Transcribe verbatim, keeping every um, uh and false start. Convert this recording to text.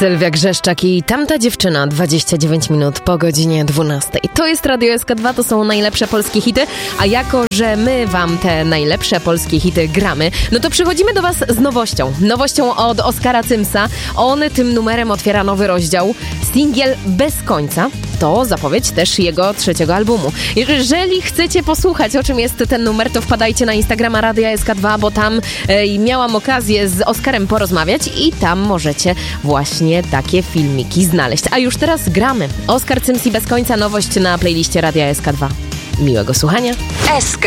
Sylwia Grzeszczak i Tamta dziewczyna, dwadzieścia dziewięć minut po godzinie dwunastej. To jest Radio S K dwa, to są najlepsze polskie hity, a jako, że my wam te najlepsze polskie hity gramy, no to przychodzimy do was z nowością. Nowością od Oskara Cymsa. On tym numerem otwiera nowy rozdział. Singiel Bez końca to zapowiedź też jego trzeciego albumu. Jeżeli chcecie posłuchać, o czym jest ten numer, to wpadajcie na Instagrama Radia S K dwa, bo tam e, miałam okazję z Oskarem porozmawiać i tam możecie właśnie takie filmiki znaleźć. A już teraz gramy. Oskar Cyms i Bez końca, nowość na playliście Radia S K dwa. Miłego słuchania. S K